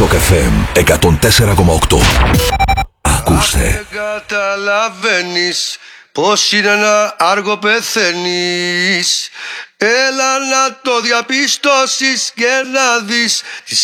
Shock FM 104,8. Ακούστε. Δεν καταλαβαίνεις πως είναι να άργο πεθαίνεις. Έλα να το διαπιστώσεις και να δεις τις